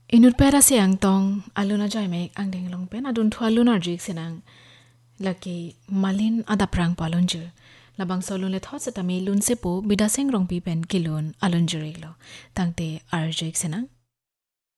Inut pera se ang tong aluna jai mek ang ding long pen adun thua lunar jik senang laki malin ada prang palonjur labang solun le thot setami lun se po bida seng rong pi pen kilun alonjur lo tangte ar jik senang